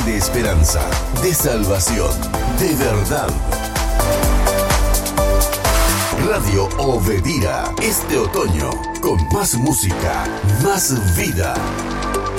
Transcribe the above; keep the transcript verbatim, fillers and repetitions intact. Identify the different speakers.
Speaker 1: de esperanza, de salvación, de verdad. Radio Obedira, este otoño, con más música, más vida.